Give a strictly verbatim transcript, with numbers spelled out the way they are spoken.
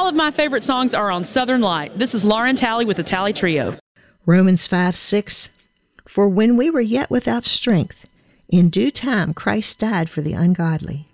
of my favorite songs are on Southern Light. This is Lauren Talley with the Talley Trio. Romans five six, for when we were yet without strength, in due time Christ died for the ungodly.